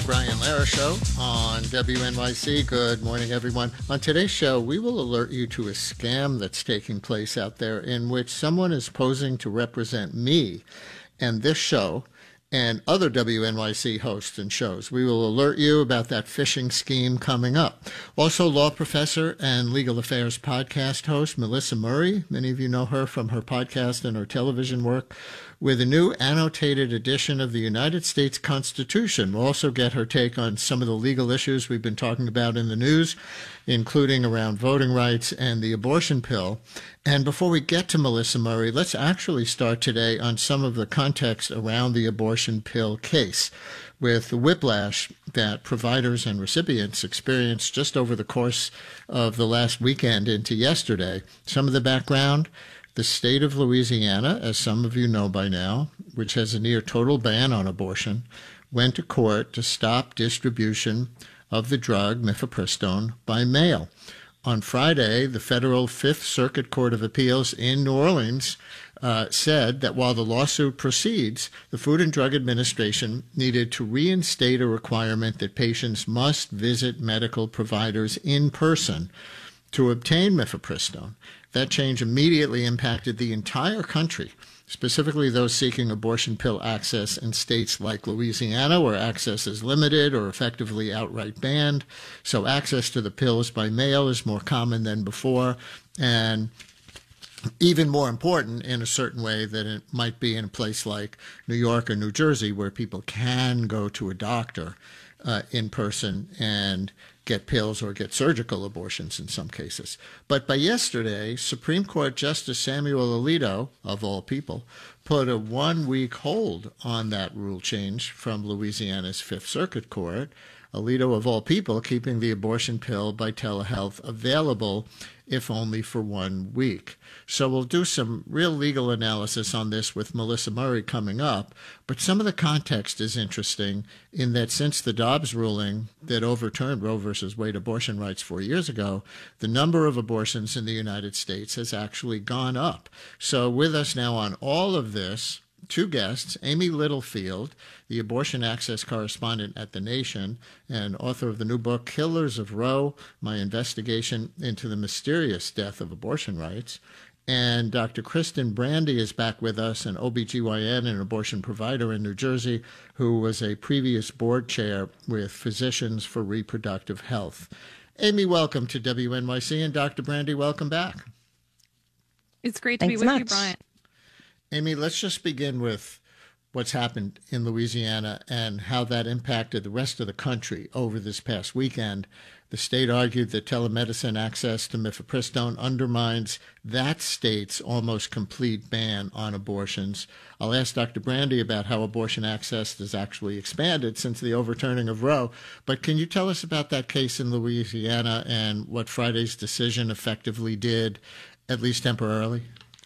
Brian Lara Show on WNYC. Good morning, everyone. On today's show, we will alert you to a scam that's taking place out there in which someone is posing to represent me and this show and other WNYC hosts and shows. We will alert you about that phishing scheme coming up. Also, law professor and legal affairs podcast host Melissa Murray. Many of you know her from her podcast and her television work. With a new annotated edition of the United States Constitution. We'll also get her take on some of the legal issues we've been talking about in the news, including around voting rights and the abortion pill. And before we get to Melissa Murray, let's actually start today on some of the context around the abortion pill case, with the whiplash that providers and recipients experienced just over the course of the last weekend into yesterday. Some of the background: the state of Louisiana, as some of you know by now, which has a near total ban on abortion, went to court to stop distribution of the drug mifepristone by mail. On Friday, the federal Fifth Circuit Court of Appeals in New Orleans said that while the lawsuit proceeds, the Food and Drug Administration needed to reinstate a requirement that patients must visit medical providers in person to obtain mifepristone. That change immediately impacted the entire country, specifically those seeking abortion pill access in states like Louisiana, where access is limited or effectively outright banned. So access to the pills by mail is more common than before, and even more important in a certain way than it might be in a place like New York or New Jersey, where people can go to a doctor in person and get pills or get surgical abortions in some cases. But by yesterday, Supreme Court Justice Samuel Alito, of all people, put a one-week hold on that rule change from Louisiana's Fifth Circuit Court. Alito, of all people, keeping the abortion pill by telehealth available, if only for 1 week. So we'll do some real legal analysis on this with Melissa Murray coming up, but some of the context is interesting in that since the Dobbs ruling that overturned Roe versus Wade abortion rights 4 years ago, the number of abortions in the United States has actually gone up. So with us now on all of this, two guests: Amy Littlefield, the abortion access correspondent at The Nation and author of the new book, Killers of Roe, My Investigation into the Mysterious Death of Abortion Rights. And Dr. Kristen Brandy is back with us, an OBGYN and abortion provider in New Jersey, who was a previous board chair with Physicians for Reproductive Health. Amy, welcome to WNYC, and Dr. Brandy, welcome back. It's great to be with you, Brian. Amy, let's just begin with what's happened in Louisiana and how that impacted the rest of the country over this past weekend. The state argued that telemedicine access to mifepristone undermines that state's almost complete ban on abortions. I'll ask Dr. Brandy about how abortion access has actually expanded since the overturning of Roe. But can you tell us about that case in Louisiana and what Friday's decision effectively did, at least temporarily?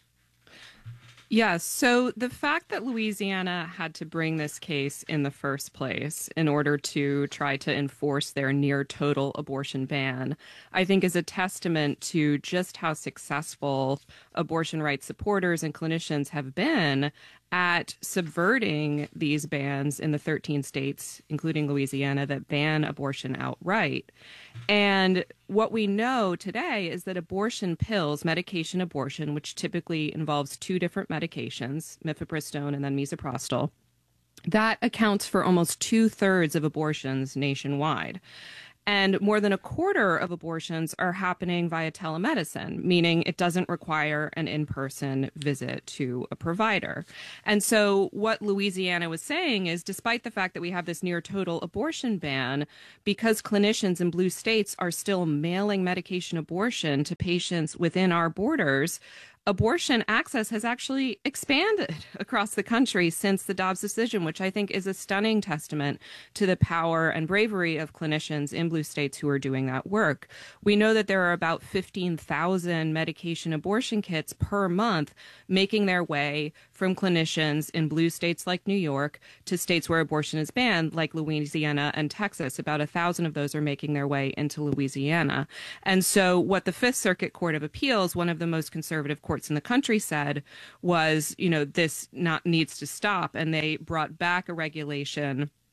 Yes. So the fact that Louisiana had to bring this case in the first place in order to try to enforce their near total abortion ban, I think is a testament to just how successful abortion rights supporters and clinicians have been at subverting these bans in the 13 states, including Louisiana, that ban abortion outright. And what we know today is that abortion pills, medication abortion, which typically involves two different medications, mifepristone and then misoprostol, that accounts for almost 2/3 of abortions nationwide. And more than a quarter of abortions are happening via telemedicine, meaning it doesn't require an in-person visit to a provider. And so what Louisiana was saying is, despite the fact that we have this near total abortion ban, because clinicians in blue states are still mailing medication abortion to patients within our borders, abortion access has actually expanded across the country since the Dobbs decision, which I think is a stunning testament to the power and bravery of clinicians in blue states who are doing that work. We know that there are about 15,000 medication abortion kits per month making their way from clinicians in blue states like New York to states where abortion is banned, like Louisiana and Texas. About 1,000 of those are making their way into Louisiana. And so what the Fifth Circuit Court of Appeals, one of the most conservative courts in the country, said was, this needs to stop. And they brought back a regulation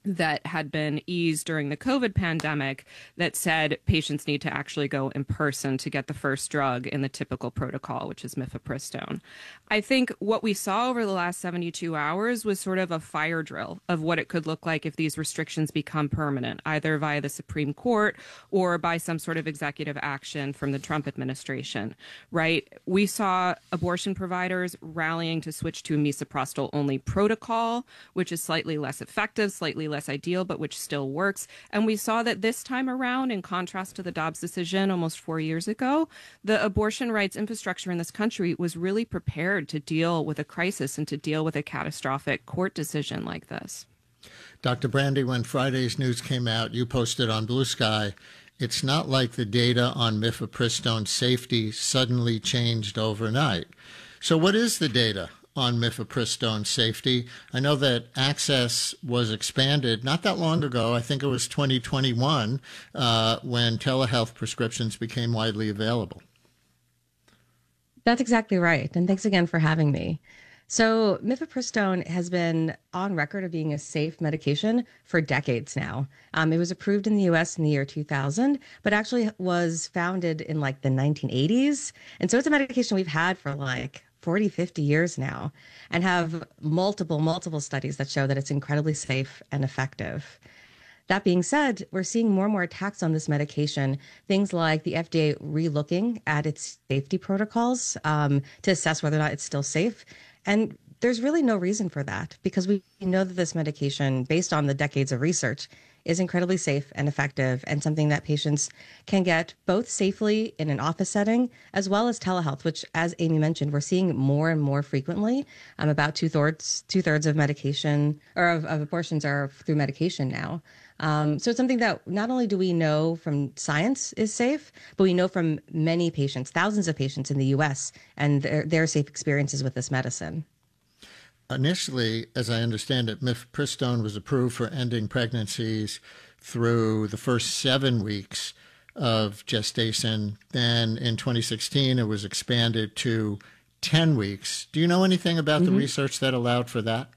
that had been eased during the COVID pandemic that said patients need to actually go in person to get the first drug in the typical protocol, which is mifepristone. I think what we saw over the last 72 hours was sort of a fire drill of what it could look like if these restrictions become permanent, either via the Supreme Court or by some sort of executive action from the Trump administration, right? We saw abortion providers rallying to switch to a misoprostol-only protocol, which is slightly less effective, slightly less ideal, but which still works. And we saw that this time around, in contrast to the Dobbs decision almost 4 years ago, the abortion rights infrastructure in this country was really prepared to deal with a crisis and to deal with a catastrophic court decision like this. Dr. Brandy, when Friday's news came out, you posted on Blue Sky, it's not like the data on mifepristone safety suddenly changed overnight. So what is the data on mifepristone safety? I know that access was expanded not that long ago. I think it was 2021 when telehealth prescriptions became widely available. That's exactly right. And thanks again for having me. So mifepristone has been on record of being a safe medication for decades now. It was approved in the US in the year 2000, but actually was founded in like the 1980s. And so it's a medication we've had for like 40, 50 years now, and have multiple studies that show that it's incredibly safe and effective. That being said, we're seeing more and more attacks on this medication, things like the FDA relooking at its safety protocols to assess whether or not it's still safe. And there's really no reason for that, because we know that this medication, based on the decades of research, is incredibly safe and effective, and something that patients can get both safely in an office setting as well as telehealth, which, as Amy mentioned, we're seeing more and more frequently. About two-thirds of medication or of abortions are through medication now. So it's something that not only do we know from science is safe, but we know from many patients, thousands of patients in the U.S. and their safe experiences with this medicine. Initially, as I understand it, mifepristone was approved for ending pregnancies through the first 7 weeks of gestation. Then in 2016, it was expanded to 10 weeks. Do you know anything about the research that allowed for that?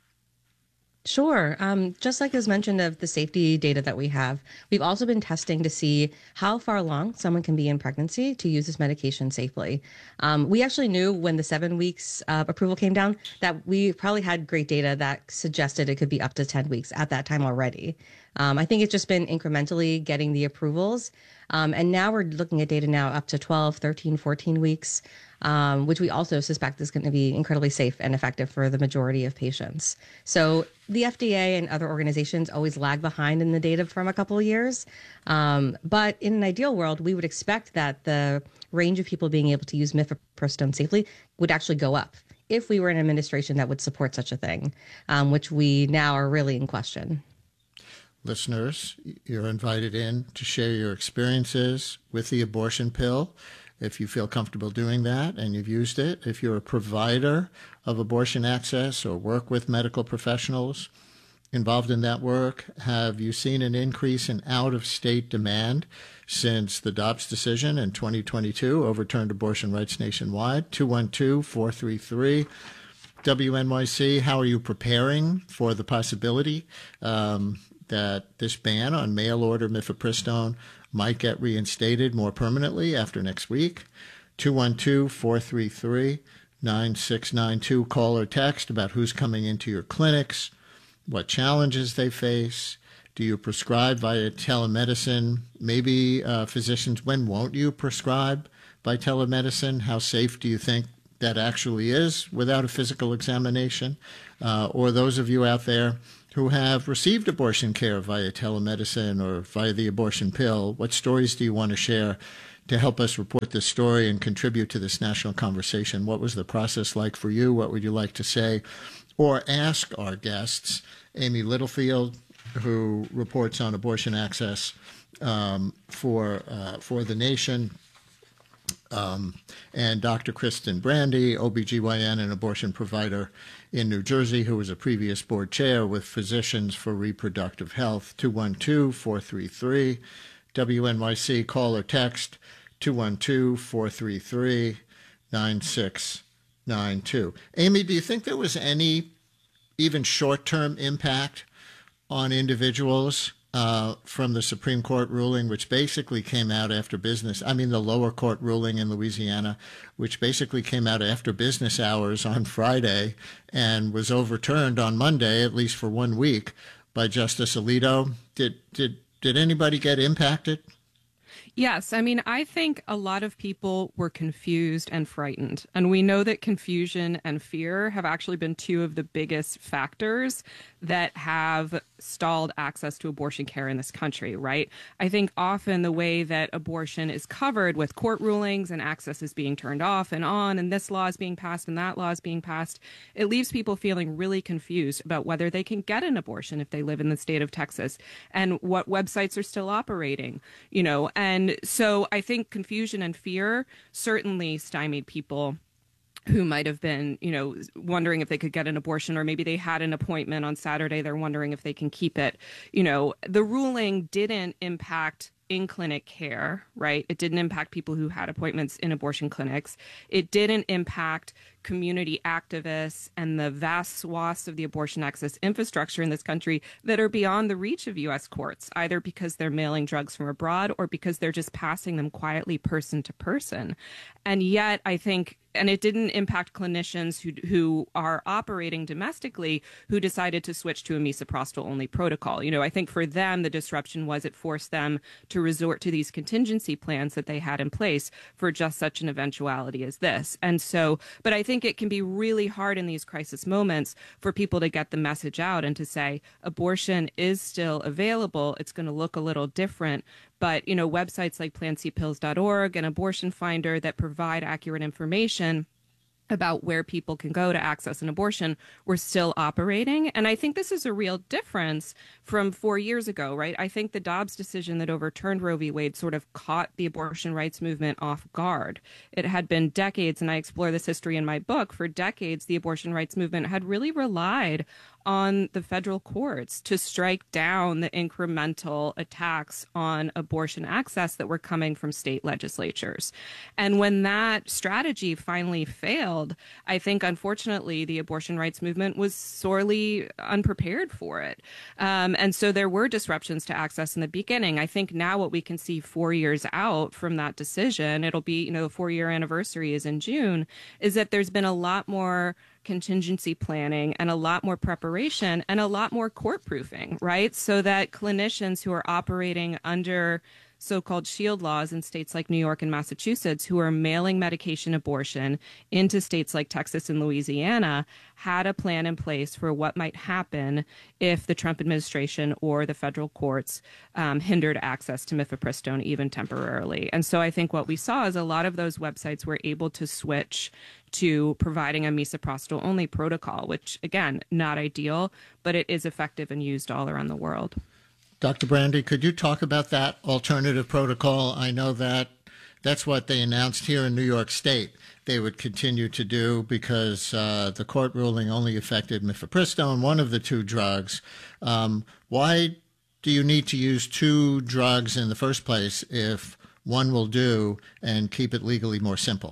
Sure. Just like as mentioned of the safety data that we have, we've also been testing to see how far along someone can be in pregnancy to use this medication safely. We actually knew when the 7 weeks approval came down that we probably had great data that suggested it could be up to 10 weeks at that time already. I think it's just been incrementally getting the approvals. And now we're looking at data now up to 12, 13, 14 weeks, which we also suspect is going to be incredibly safe and effective for the majority of patients. So the FDA and other organizations always lag behind in the data from a couple of years. But in an ideal world, we would expect that the range of people being able to use mifepristone safely would actually go up if we were an administration that would support such a thing, which we now are really in question. Listeners, you're invited in to share your experiences with the abortion pill, if you feel comfortable doing that and you've used it. If you're a provider of abortion access or work with medical professionals involved in that work, have you seen an increase in out-of-state demand since the Dobbs decision in 2022 overturned abortion rights nationwide? 212-433-WNYC. How are you preparing for the possibility that this ban on mail-order mifepristone might get reinstated more permanently after next week? 212-433-9692. Call or text about who's coming into your clinics, what challenges they face. Do you prescribe via telemedicine? Maybe physicians, when won't you prescribe by telemedicine? How safe do you think that actually is without a physical examination? Or those of you out there who have received abortion care via telemedicine or via the abortion pill, what stories do you want to share to help us report this story and contribute to this national conversation? What was the process like for you? What would you like to say or ask our guests? Amy Littlefield, who reports on abortion access for the nation, and Dr. Kristen Brandy, OBGYN and abortion provider in New Jersey, who was a previous board chair with Physicians for Reproductive Health. 212-433-WNYC. Call or text 212-433-9692. Amy, do you think there was any even short-term impact on individuals from the Supreme Court ruling, which basically came out after business. I mean, the lower court ruling in Louisiana, which basically came out after business hours on Friday and was overturned on Monday, at least for 1 week, by Justice Alito. Did anybody get impacted? Yes, I mean, I think a lot of people were confused and frightened. And we know that confusion and fear have actually been two of the biggest factors that have stalled access to abortion care in this country, right? I think often the way that abortion is covered with court rulings and access is being turned off and on, and this law is being passed and that law is being passed, it leaves people feeling really confused about whether they can get an abortion if they live in the state of Texas and what websites are still operating, and so I think confusion and fear certainly stymied people who might have been, wondering if they could get an abortion, or maybe they had an appointment on Saturday. They're wondering if they can keep it. The ruling didn't impact in-clinic care, right? It didn't impact people who had appointments in abortion clinics. It didn't impact community activists and the vast swaths of the abortion access infrastructure in this country that are beyond the reach of U.S. courts, either because they're mailing drugs from abroad or because they're just passing them quietly person to person. And yet, I think, and it didn't impact clinicians who are operating domestically who decided to switch to a misoprostol-only protocol. I think for them, the disruption was it forced them to resort to these contingency plans that they had in place for just such an eventuality as this. And so, but I think it can be really hard in these crisis moments for people to get the message out and to say abortion is still available. It's going to look a little different. But, websites like PlanCpills.org and Abortion Finder that provide accurate information about where people can go to access an abortion, we're still operating. And I think this is a real difference from 4 years ago, right? I think the Dobbs decision that overturned Roe v. Wade sort of caught the abortion rights movement off guard. It had been decades, and I explore this history in my book, for decades, the abortion rights movement had really relied on the federal courts to strike down the incremental attacks on abortion access that were coming from state legislatures. And when that strategy finally failed, I think, unfortunately, the abortion rights movement was sorely unprepared for it. And so there were disruptions to access in the beginning. I think now what we can see 4 years out from that decision, it'll be, the 4-year anniversary is in June, is that there's been a lot more contingency planning and a lot more preparation and a lot more court proofing, right? So that clinicians who are operating under so-called shield laws in states like New York and Massachusetts who are mailing medication abortion into states like Texas and Louisiana had a plan in place for what might happen if the Trump administration or the federal courts hindered access to mifepristone even temporarily. And so I think what we saw is a lot of those websites were able to switch to providing a misoprostol-only protocol, which, again, not ideal, but it is effective and used all around the world. Dr. Brandy, could you talk about that alternative protocol? I know that that's what they announced here in New York State they would continue to do because the court ruling only affected mifepristone, one of the two drugs. Why do you need to use two drugs in the first place if one will do and keep it legally more simple?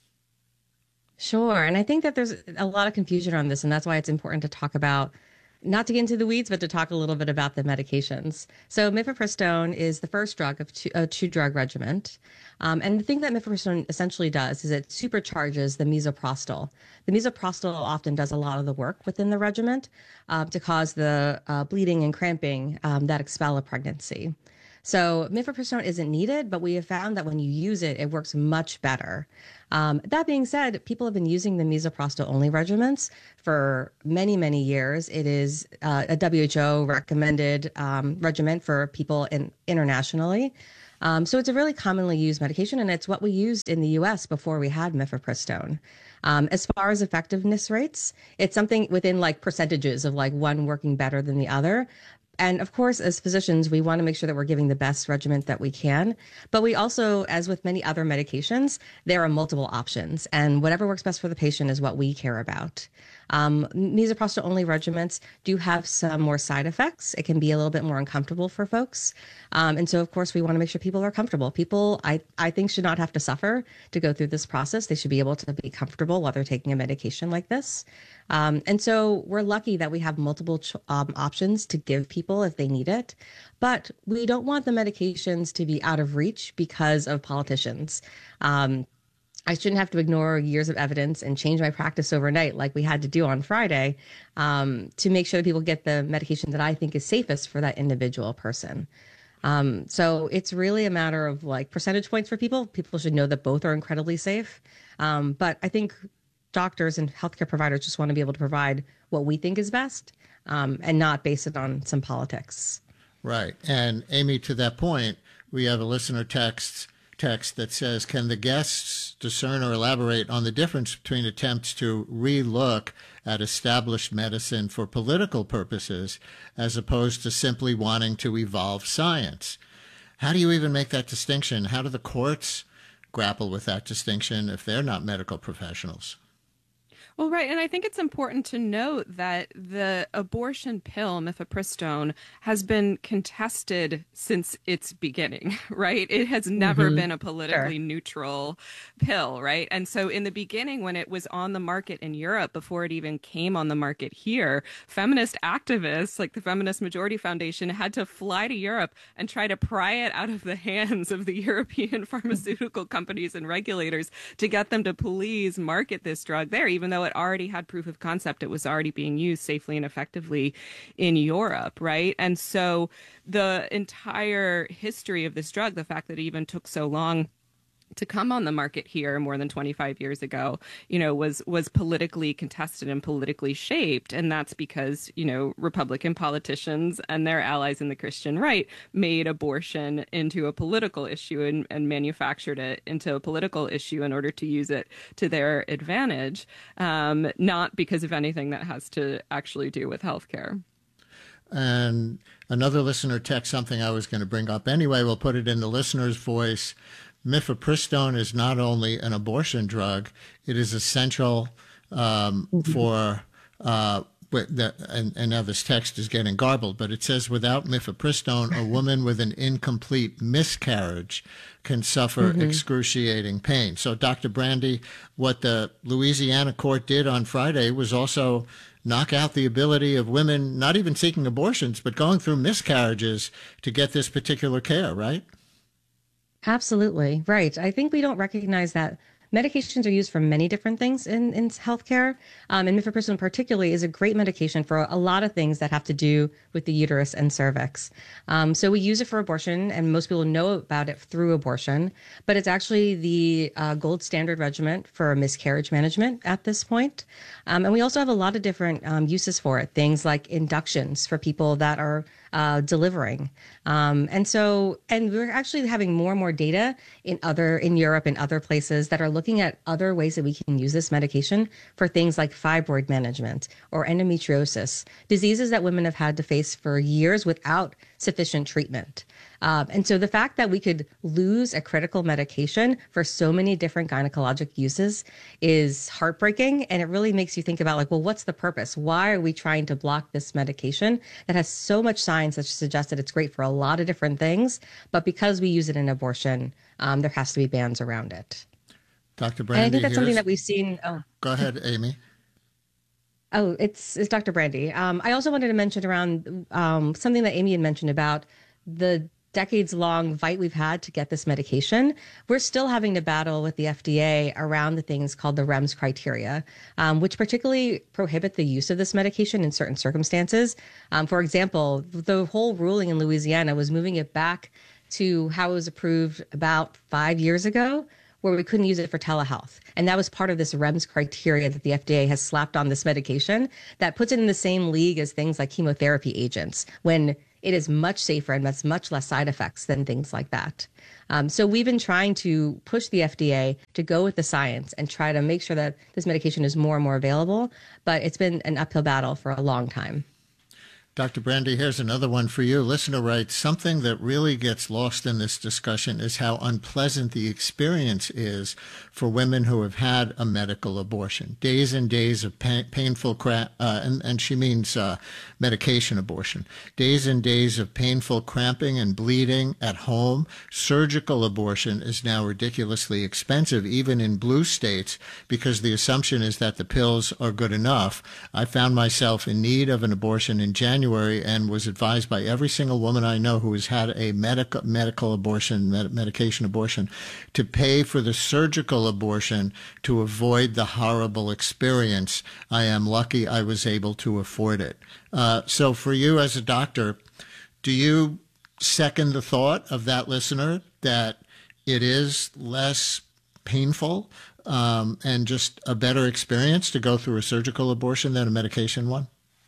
Sure. And I think that there's a lot of confusion on this, and that's why it's important to talk about, not to get into the weeds, but to talk a little bit about the medications. So mifepristone is the first drug of a two-drug regimen. And the thing that mifepristone essentially does is it supercharges the misoprostol. The misoprostol often does a lot of the work within the regimen to cause the bleeding and cramping that expel a pregnancy. So mifepristone isn't needed, but we have found that when you use it, it works much better. That being said, people have been using the misoprostol-only regimens for many, many years. It is a WHO recommended regimen for people internationally. So it's a really commonly used medication, and it's what we used in the U.S. before we had mifepristone. As far as effectiveness rates, it's something within like percentages of like one working better than the other. And of course, as physicians, we want to make sure that we're giving the best regimen that we can. But we also, as with many other medications, there are multiple options. And whatever works best for the patient is what we care about. Misoprostol-only regimens do have some more side effects. It can be a little bit more uncomfortable for folks. And so, of course, we want to make sure people are comfortable. People, I think, should not have to suffer to go through this process. They should be able to be comfortable while they're taking a medication like this. And so we're lucky that we have multiple options to give people if they need it. But we don't want the medications to be out of reach because of politicians. I shouldn't have to ignore years of evidence and change my practice overnight like we had to do on Friday to make sure that people get the medication that I think is safest for that individual person. So it's really a matter of like percentage points for people. People should know that both are incredibly safe. But I think doctors and healthcare providers just want to be able to provide what we think is best and not base it on some politics. Right. And Amy, to that point, we have a listener text that says, can the guests discern or elaborate on the difference between attempts to re-look at established medicine for political purposes as opposed to simply wanting to evolve science? How do you even make that distinction? How do the courts grapple with that distinction if they're not medical professionals? Well, right. And I think it's important to note that the abortion pill, mifepristone, has been contested since its beginning, right? It has never been a politically neutral pill, right? And so in the beginning, when it was on the market in Europe, before it even came on the market here, feminist activists like the Feminist Majority Foundation had to fly to Europe and try to pry it out of the hands of the European pharmaceutical companies and regulators to get them to please market this drug there, even though it already had proof of concept. It was already being used safely and effectively in Europe, right? And so the entire history of this drug, the fact that it even took so long to come on the market here more than 25 years ago, was politically contested and politically shaped. And that's because, Republican politicians and their allies in the Christian right made abortion into a political issue and manufactured it into a political issue in order to use it to their advantage, not because of anything that has to actually do with healthcare. And another listener text something I was going to bring up anyway. We'll put it in the listener's voice. Mifepristone is not only an abortion drug, it is essential for, and now this text is getting garbled, but it says without mifepristone, a woman with an incomplete miscarriage can suffer excruciating pain. So, Dr. Brandy, what the Louisiana court did on Friday was also knock out the ability of women not even seeking abortions, but going through miscarriages to get this particular care, right? Absolutely. Right. I think we don't recognize that medications are used for many different things in healthcare. And mifepristone particularly is a great medication for a lot of things that have to do with the uterus and cervix. So we use it for abortion, and most people know about it through abortion, but it's actually the gold standard regimen for miscarriage management at this point. And we also have a lot of different uses for it, things like inductions for people that are delivering. And we're actually having more and more data in Europe and other places that are looking at other ways that we can use this medication for things like fibroid management or endometriosis, diseases that women have had to face for years without sufficient treatment. And so the fact that we could lose a critical medication for so many different gynecologic uses is heartbreaking. And it really makes you think about like, well, what's the purpose? Why are we trying to block this medication that has so much science that suggests that it's great for a lot of different things, but because we use it in abortion, there has to be bans around it. Dr. Brandy, and I think that's something that we've seen. Oh. Go ahead, Amy. Oh, it's Dr. Brandy. I also wanted to mention around something that Amy had mentioned about the decades-long fight we've had to get this medication. We're still having to battle with the FDA around the things called the REMS criteria, which particularly prohibit the use of this medication in certain circumstances. For example, the whole ruling in Louisiana was moving it back to how it was approved about 5 years ago, where we couldn't use it for telehealth. And that was part of this REMS criteria that the FDA has slapped on this medication that puts it in the same league as things like chemotherapy agents, when it is much safer and has much less side effects than things like that. So we've been trying to push the FDA to go with the science and try to make sure that this medication is more and more available, but it's been an uphill battle for a long time. Dr. Brandy, here's another one for you. Listener writes, something that really gets lost in this discussion is how unpleasant the experience is for women who have had a medical abortion. Days and days of painful, and she means medication abortion. Days and days of painful cramping and bleeding at home. Surgical abortion is now ridiculously expensive, even in blue states, because the assumption is that the pills are good enough. I found myself in need of an abortion in January and was advised by every single woman I know who has had a medical abortion, medication abortion, to pay for the surgical abortion to avoid the horrible experience. I am lucky I was able to afford it. So for you as a doctor, do you second the thought of that listener that it is less painful and just a better experience to go through a surgical abortion than a medication one?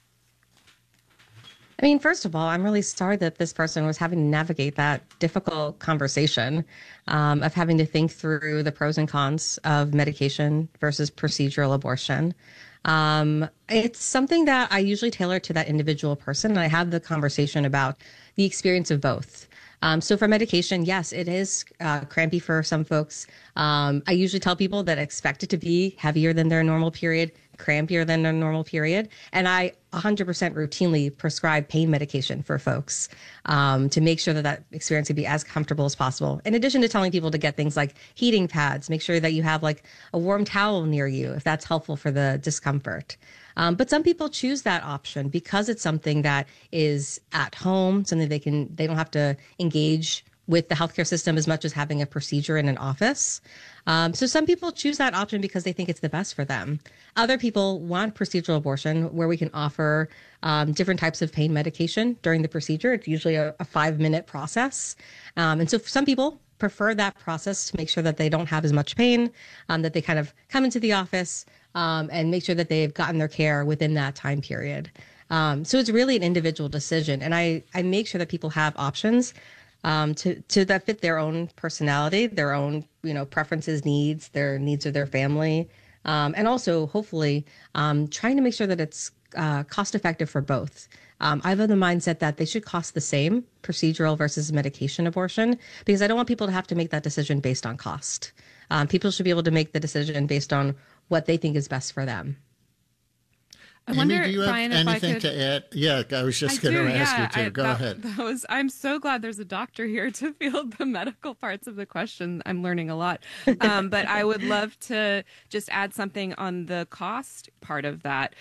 I mean, first of all, I'm really sorry that this person was having to navigate that difficult conversation of having to think through the pros and cons of medication versus procedural abortion. It's something that I usually tailor to that individual person, and I have the conversation about the experience of both. So for medication, yes, it is crampy for some folks. I usually tell people that expect it to be heavier than their normal period, crampier than their normal period. And I 100% routinely prescribe pain medication for folks to make sure that that experience can be as comfortable as possible. In addition to telling people to get things like heating pads, make sure that you have like a warm towel near you if that's helpful for the discomfort. But some people choose that option because it's something that is at home, something they don't have to engage with the healthcare system as much as having a procedure in an office. So some people choose that option because they think it's the best for them. Other people want procedural abortion where we can offer different types of pain medication during the procedure. It's usually a 5-minute process. And so for some people prefer that process to make sure that they don't have as much pain, that they kind of come into the office and make sure that they've gotten their care within that time period. So it's really an individual decision. And I make sure that people have options to that fit their own personality, their own, preferences, needs, their needs of their family. And also hopefully trying to make sure that it's cost effective for both. I have the mindset that they should cost the same, procedural versus medication abortion, because I don't want people to have to make that decision based on cost. People should be able to make the decision based on what they think is best for them. I wonder, Amy, do you have Brian, anything to add? Yeah, I was just going to ask you to. Go ahead. I'm so glad there's a doctor here to field the medical parts of the question. I'm learning a lot. But I would love to just add something on the cost part of that.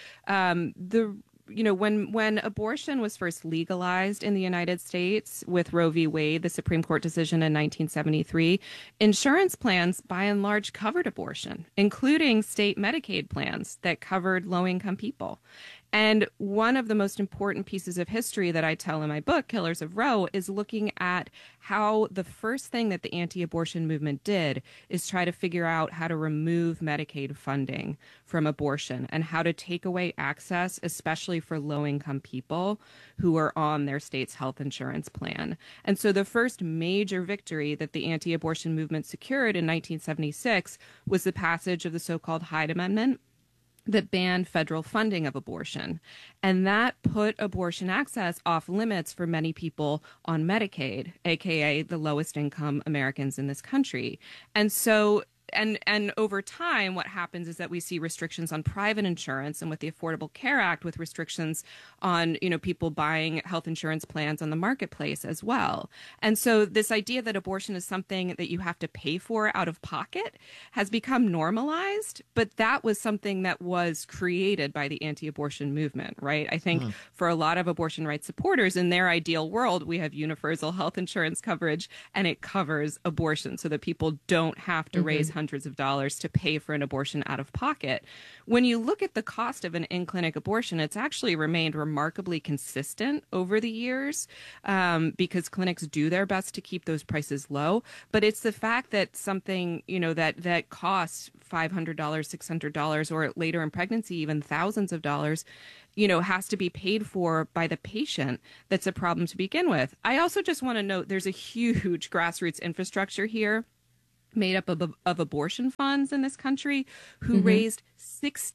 When abortion was first legalized in the United States with Roe v. Wade, the Supreme Court decision in 1973, insurance plans by and large covered abortion, including state Medicaid plans that covered low-income people. And one of the most important pieces of history that I tell in my book, Killers of Roe, is looking at how the first thing that the anti-abortion movement did is try to figure out how to remove Medicaid funding from abortion and how to take away access, especially for low-income people who are on their state's health insurance plan. And so the first major victory that the anti-abortion movement secured in 1976 was the passage of the so-called Hyde Amendment that banned federal funding of abortion. And that put abortion access off limits for many people on Medicaid, aka the lowest income Americans in this country. And so and over time, what happens is that we see restrictions on private insurance, and with the Affordable Care Act, with restrictions on, people buying health insurance plans on the marketplace as well. And so this idea that abortion is something that you have to pay for out of pocket has become normalized, but that was something that was created by the anti-abortion movement, right? I think for a lot of abortion rights supporters, in their ideal world, we have universal health insurance coverage and it covers abortion so that people don't have to raise hundreds of dollars to pay for an abortion out of pocket. When you look at the cost of an in-clinic abortion, it's actually remained remarkably consistent over the years because clinics do their best to keep those prices low. But it's the fact that something, that costs $500, $600, or later in pregnancy, even thousands of dollars, has to be paid for by the patient that's a problem to begin with. I also just want to note there's a huge grassroots infrastructure here made up of abortion funds in this country who raised $63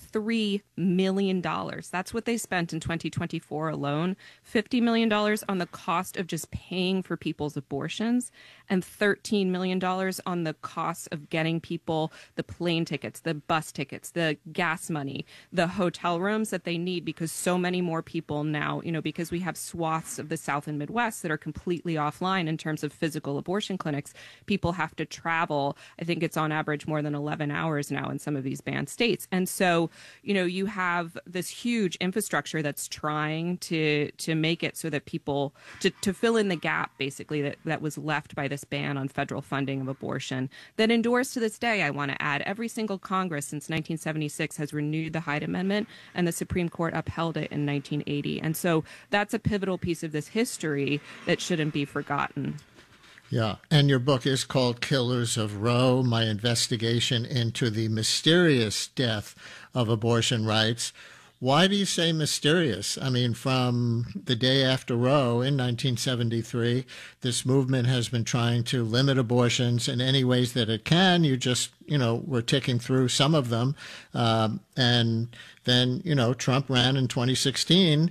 $3 million. That's what they spent in 2024 alone. $50 million on the cost of just paying for people's abortions, and $13 million on the cost of getting people the plane tickets, the bus tickets, the gas money, the hotel rooms that they need, because so many more people now, because we have swaths of the South and Midwest that are completely offline in terms of physical abortion clinics. People have to travel. I think it's on average more than 11 hours now in some of these banned states. And so, you have this huge infrastructure that's trying to make it so that people, to fill in the gap, basically, that was left by this ban on federal funding of abortion, that endures to this day. I want to add, every single Congress since 1976 has renewed the Hyde Amendment, and the Supreme Court upheld it in 1980. And so that's a pivotal piece of this history that shouldn't be forgotten. Yeah, and your book is called Killers of Roe, My Investigation into the Mysterious Death of Abortion Rights. Why do you say mysterious? I mean, from the day after Roe in 1973, this movement has been trying to limit abortions in any ways that it can. You just, we're ticking through some of them. And then, Trump ran in 2016,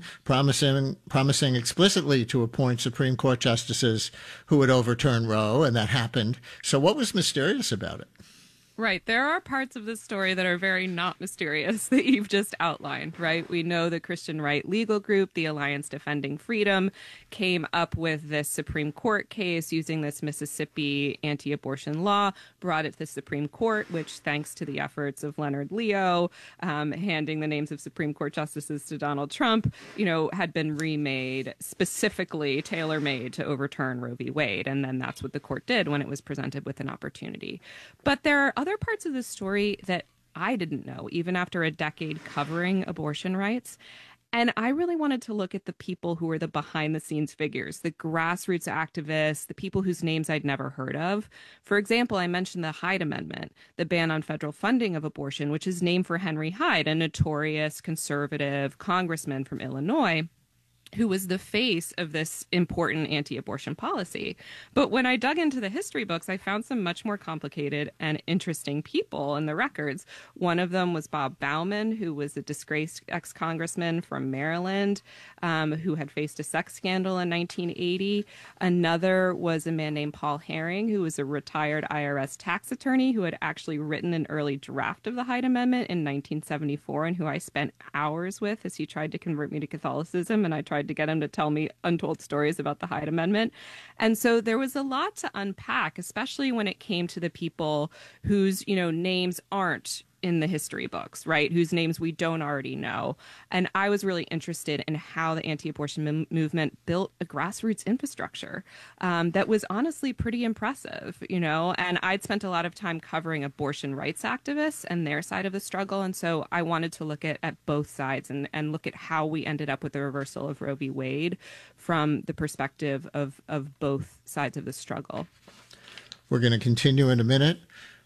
promising explicitly to appoint Supreme Court justices who would overturn Roe, and that happened. So what was mysterious about it? Right. There are parts of this story that are very not mysterious that you've just outlined, right? We know the Christian Right Legal Group, the Alliance Defending Freedom, came up with this Supreme Court case using this Mississippi anti-abortion law, brought it to the Supreme Court, which, thanks to the efforts of Leonard Leo, handing the names of Supreme Court justices to Donald Trump, had been remade, specifically tailor-made to overturn Roe v. Wade. And then that's what the court did when it was presented with an opportunity. But there are other parts of the story that I didn't know, even after a decade covering abortion rights. And I really wanted to look at the people who were the behind-the-scenes figures, the grassroots activists, the people whose names I'd never heard of. For example, I mentioned the Hyde Amendment, the ban on federal funding of abortion, which is named for Henry Hyde, a notorious conservative congressman from Illinois, who was the face of this important anti-abortion policy. But when I dug into the history books, I found some much more complicated and interesting people in the records. One of them was Bob Bauman, who was a disgraced ex-congressman from Maryland, who had faced a sex scandal in 1980. Another was a man named Paul Herring, who was a retired IRS tax attorney who had actually written an early draft of the Hyde Amendment in 1974, and who I spent hours with as he tried to convert me to Catholicism, and I tried to get him to tell me untold stories about the Hyde Amendment. And so there was a lot to unpack, especially when it came to the people whose, names aren't in the history books, right? Whose names we don't already know. And I was really interested in how the anti-abortion movement built a grassroots infrastructure that was honestly pretty impressive, and I'd spent a lot of time covering abortion rights activists and their side of the struggle. And so I wanted to look at both sides and look at how we ended up with the reversal of Roe v. Wade from the perspective of both sides of the struggle. We're going to continue in a minute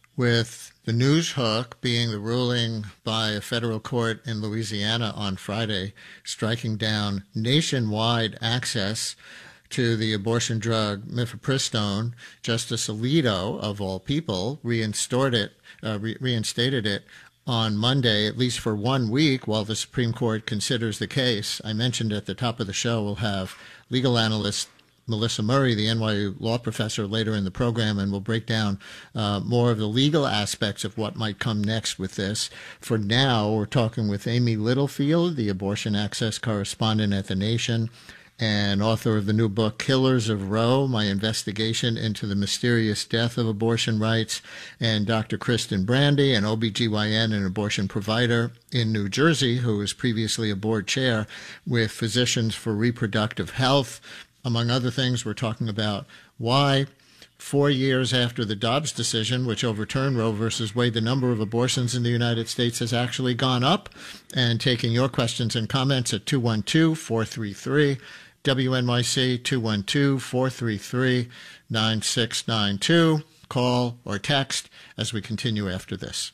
with the news hook being the ruling by a federal court in Louisiana on Friday, striking down nationwide access to the abortion drug mifepristone. Justice Alito, of all people, reinstated it on Monday, at least for 1 week, while the Supreme Court considers the case. I mentioned at the top of the show we'll have legal analyst Melissa Murray, the NYU law professor, later in the program, and we'll break down more of the legal aspects of what might come next with this. For now, we're talking with Amy Littlefield, the abortion access correspondent at The Nation and author of the new book, Killers of Roe, My Investigation into the Mysterious Death of Abortion Rights, and Dr. Kristen Brandy, an OBGYN and abortion provider in New Jersey, who was previously a board chair with Physicians for Reproductive Health. Among other things, we're talking about why 4 years after the Dobbs decision, which overturned Roe versus Wade, the number of abortions in the United States has actually gone up. And taking your questions and comments at 212-433-WNYC, 212-433-9692. Call or text as we continue after this.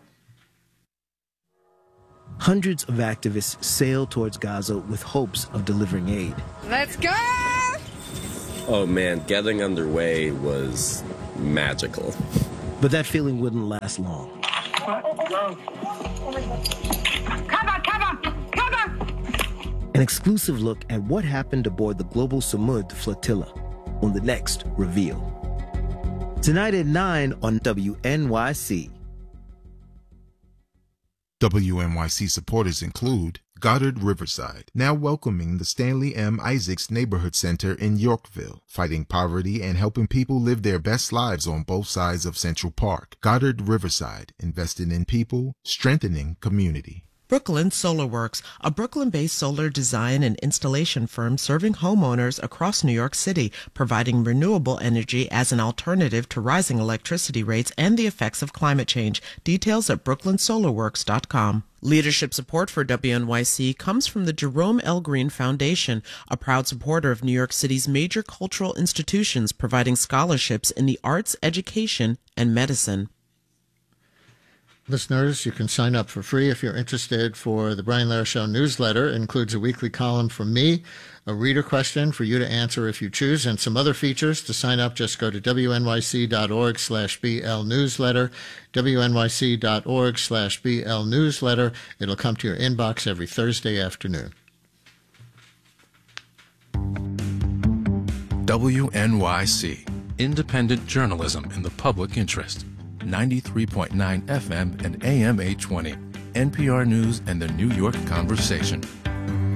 Hundreds of activists sailed towards Gaza with hopes of delivering aid. Let's go! Oh man, getting underway was magical. But that feeling wouldn't last long. An exclusive look at what happened aboard the Global Samud flotilla on the next Reveal. Tonight at 9 on WNYC. WNYC supporters include Goddard Riverside, now welcoming the Stanley M. Isaacs Neighborhood Center in Yorkville, fighting poverty and helping people live their best lives on both sides of Central Park. Goddard Riverside, investing in people, strengthening community. Brooklyn Solar Works, a Brooklyn-based solar design and installation firm serving homeowners across New York City, providing renewable energy as an alternative to rising electricity rates and the effects of climate change. Details at brooklynsolarworks.com. Leadership support for WNYC comes from the Jerome L. Green Foundation, a proud supporter of New York City's major cultural institutions, providing scholarships in the arts, education, and medicine. Listeners, you can sign up for free if you're interested for the Brian Lehrer Show newsletter. It includes a weekly column from me, a reader question for you to answer if you choose, and some other features. To sign up, just go to wnyc.org/BL newsletter, wnyc.org/BL newsletter. It'll come to your inbox every Thursday afternoon. WNYC, independent journalism in the public interest. 93.9 FM and AM 820, NPR News and the New York Conversation.